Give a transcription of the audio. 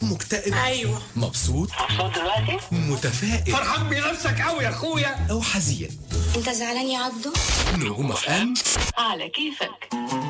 مكتئب؟ ايوه. مبسوط دلوقتي؟ متفائل فرحان بنفسك قوي يا اخويا. أو حزين؟ انت زعلان يا عبدو؟ نجوم اف ام على كيفك.